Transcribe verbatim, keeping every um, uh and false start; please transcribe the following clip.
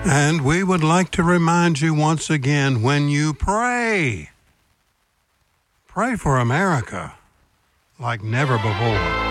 And we would like to remind you once again, when you pray, pray for America like never before.